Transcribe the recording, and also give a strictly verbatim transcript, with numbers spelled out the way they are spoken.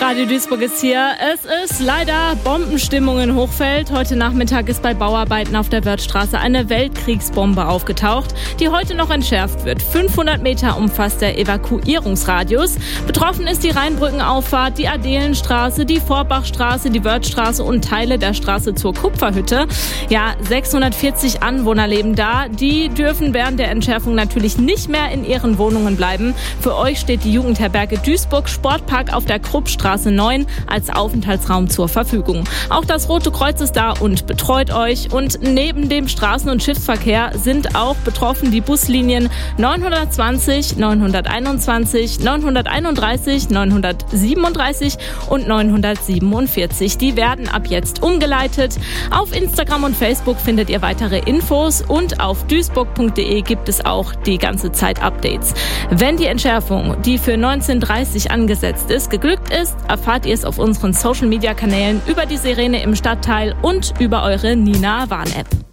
Radio Duisburg ist hier. Es ist leider Bombenstimmung in Hochfeld. Heute Nachmittag ist bei Bauarbeiten auf der Wörthstraße eine Weltkriegsbombe aufgetaucht, die heute noch entschärft wird. fünfhundert Meter umfasst der Evakuierungsradius. Betroffen ist die Rheinbrückenauffahrt, die Adelenstraße, die Vorbachstraße, die Wörthstraße und Teile der Straße zur Kupferhütte. Ja, sechshundertvierzig Anwohner leben da. Die dürfen während der Entschärfung natürlich nicht mehr in ihren Wohnungen bleiben. Für euch steht die Jugendherberge Duisburg Sportpark auf der Kruppstraße neun als Aufenthaltsraum zur Verfügung. Auch das Rote Kreuz ist da und betreut euch. Und neben dem Straßen- und Schiffsverkehr sind auch betroffen die Buslinien neunhundertzwanzig, neunhunderteinundzwanzig, neunhunderteinunddreißig, neunhundertsiebenunddreißig und neunhundertsiebenundvierzig. Die werden ab jetzt umgeleitet. Auf Instagram und Facebook findet ihr weitere Infos und auf duisburg punkt de gibt es auch die ganze Zeit Updates. Wenn die Entschärfung, die für neunzehn Uhr dreißig angesetzt ist, geglückt ist, erfahrt ihr es auf unseren Social-Media-Kanälen, über die Sirene im Stadtteil und über eure Nina Warn-App.